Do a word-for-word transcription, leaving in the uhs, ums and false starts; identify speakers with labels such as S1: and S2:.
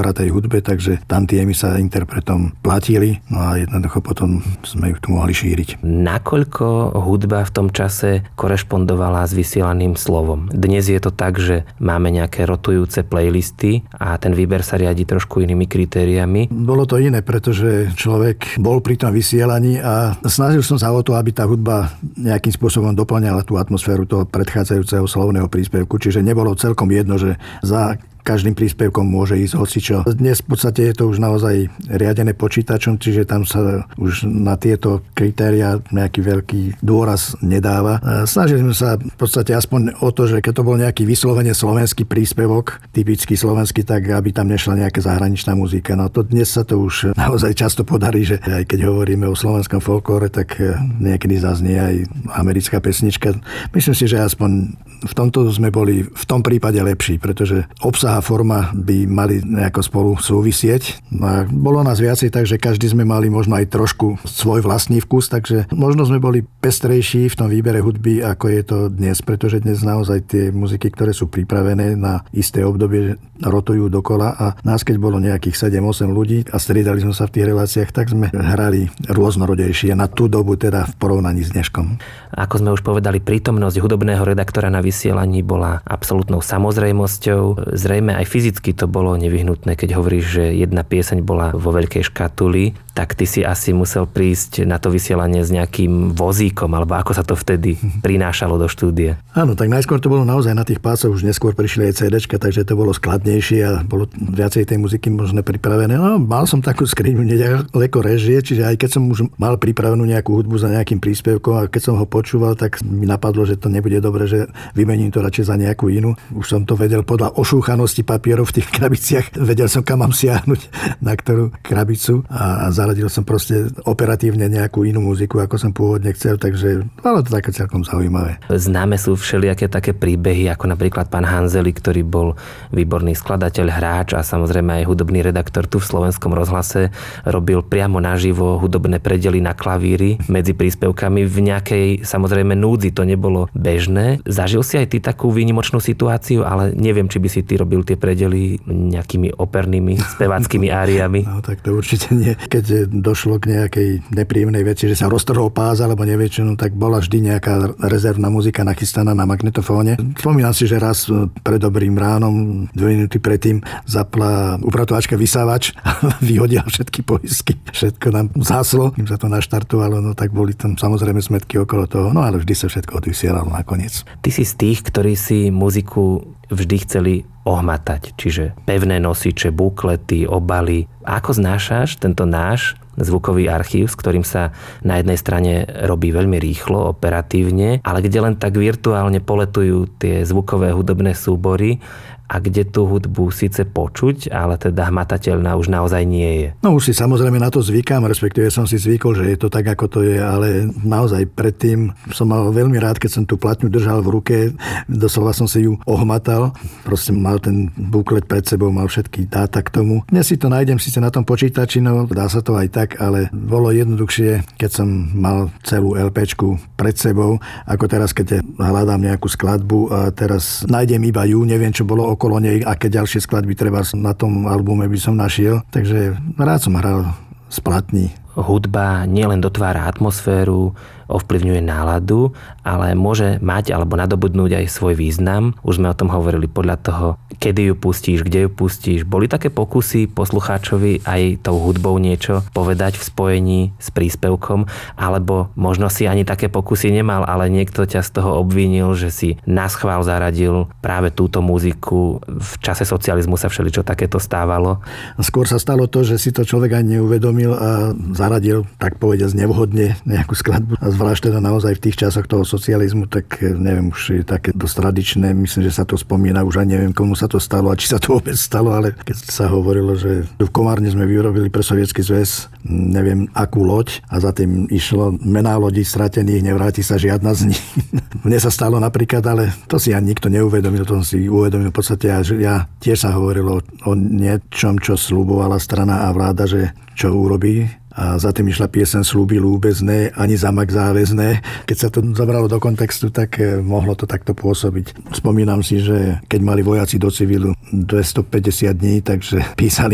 S1: vytvára tej hudbe, takže tantiemy sa interpretom platili, no a jednoducho potom sme ju tu mohli šíriť.
S2: Nakoľko hudba v tom čase korešpondovala s vysielaným slovom? Dnes je to tak, že máme nejaké rotujúce playlisty a ten výber sa riadi trošku inými kritériami.
S1: Bolo to iné, pretože človek bol pri tom vysielaní a snažil som sa o to, aby tá hudba nejakým spôsobom doplňala tú atmosféru toho predchádzajúceho slovného príspevku, čiže nebolo celkom jedno, že za každým príspevkom môže ísť hocičo. Dnes v podstate je to už naozaj riadené počítačom, čiže tam sa už na tieto kritériá nejaký veľký dôraz nedáva. Snažili sme sa v podstate aspoň o to, že keď to bol nejaký vyslovene slovenský príspevok, typický slovenský, tak aby tam nešla nejaká zahraničná muzika. No to dnes sa to už naozaj často podarí, že aj keď hovoríme o slovenskom folklóre, tak niekedy zaznie aj americká pesnička. Myslím si, že aspoň v tomto sme boli v tom prípade lepší, pretože obsah a forma by mali nejako spolu súvisieť. A bolo nás viacej, takže každý sme mali možno aj trošku svoj vlastný vkus, takže možno sme boli pestrejší v tom výbere hudby, ako je to dnes, pretože dnes naozaj tie muziky, ktoré sú pripravené na isté obdobie, rotujú dokola a nás, keď bolo nejakých sedem osem ľudí a striedali sme sa v tých reláciách, tak sme hrali rôznorodejšie na tú dobu, teda v porovnaní s dneškom.
S2: Ako sme už povedali, prítomnosť hudobného redaktora na vysielaní bola absolútnou samozrejmosťou. Zrejme aj fyzicky to bolo nevyhnutné, keď hovoríš, že jedna pieseň bola vo veľkej škatuli, tak ty si asi musel prísť na to vysielanie s nejakým vozíkom, alebo ako sa to vtedy prinášalo do štúdia.
S1: Áno, tak najskôr to bolo naozaj na tých pásoch, už neskôr prišli aj cédečka, takže to bolo skladnejšie a bolo viacej tej muziky možno pripravené. No, mal som takú skriňu nedaleko režie, čiže aj keď som už mal pripravenú nejakú hudbu za nejakým príspevkom a keď som ho počúval, tak mi napadlo, že to nebude dobre, že vymením to radšej za nejakú inú. Už som to vedel podľa ošúchanosti papierov v tých krabiciach, vedel som, kam mám siahnuť, na ktorú krabicu a zaradil som proste operatívne nejakú inú muziku, ako som pôvodne chcel, takže bolo to také celkom zaujímavé.
S2: Známe sú všelijaké také príbehy, ako napríklad pán Hanzeli, ktorý bol výborný skladateľ, hráč a samozrejme aj hudobný redaktor tu v Slovenskom rozhlase, robil priamo naživo hudobné predely na klavíri medzi príspevkami v nejakej samozrejme núdzi, to nebolo bežné. Zažil si aj ty takú výnimočnú situáciu, ale neviem, či by si ty robil tie predely nejakými opernými speváckými áriami.
S1: No tak to určite nie. Keď došlo k nejakej nepríjemnej veci, že sa roztrhol pás alebo nevie čo, no, tak bola vždy nejaká rezervná muzika nachystaná na magnetofóne. Spomínam si, že raz pred dobrým ránom, dve minúty predtým, zapla upratovačka vysávač a vyhodila všetky poisky. Všetko nám zhaslo, kým sa to naštartovalo, no tak boli tam samozrejme smetky okolo toho, no ale vždy sa všetko odvysielalo nakoniec.
S2: Ty si z tých, ktorí si muziku vždy chceli ohmatať, čiže pevné nosiče, buklety, obaly. Ako znášaš tento náš zvukový archív, s ktorým sa na jednej strane robí veľmi rýchlo, operatívne, ale kde len tak virtuálne poletujú tie zvukové hudobné súbory a kde tú hudbu síce počuť, ale teda hmatateľná už naozaj nie je.
S1: No už si samozrejme na to zvykám, respektíve som si zvykol, že je to tak, ako to je, ale naozaj predtým som mal veľmi rád, keď som tú platňu držal v ruke, doslova som si ju ohmatal, proste mal ten buklet pred sebou, mal všetky dáta k tomu. Dnes si to nájdem síce na tom počítači, no dá sa to aj tak, ale bolo jednoduchšie, keď som mal celú LPčku pred sebou, ako teraz, keď hľadám nejakú skladbu a teraz nájdem iba ju, neviem, čo bolo okolo nej, aké ďalšie skladby treba na tom albume by som našiel. Takže rád som hral z platní.
S2: Hudba nielen dotvára atmosféru, ovplyvňuje náladu, ale môže mať alebo nadobudnúť aj svoj význam. Už sme o tom hovorili podľa toho, kedy ju pustíš, kde ju pustíš. Boli také pokusy poslucháčovi aj tou hudbou niečo povedať v spojení s príspevkom, alebo možno si ani také pokusy nemal, ale niekto ťa z toho obvinil, že si naschvál zaradil práve túto muziku. V čase socializmu sa všeličo takéto stávalo.
S1: Skôr sa stalo to, že si to človek ani neuvedomil a zaradil, tak povediať, nevhodne nejakú skladbu. A zvlášť teda naozaj v tých časoch toho socializmu, tak neviem, už je také dosť tradičné. Myslím, že sa to spomína, už aj neviem, komu sa to stalo a či sa to vôbec stalo, ale keď sa hovorilo, že v Komárne sme vyrobili pre Sovietsky zväz neviem akú loď a za tým išlo mená lodí stratených, nevráti sa žiadna z nich. Mne sa stalo napríklad, ale to si ani nikto neuvedomil, to som si uvedomil v podstate, a že ja tiež sa hovorilo o niečom, čo sľubovala strana a vláda, že čo urobí. A za tým išla piesen Sľuby ľúbezné, ani zamak záväzné. Keď sa to zabralo do kontextu, tak mohlo to takto pôsobiť. Spomínam si, že keď mali vojaci do civilu dvestopäťdesiat dní, takže písali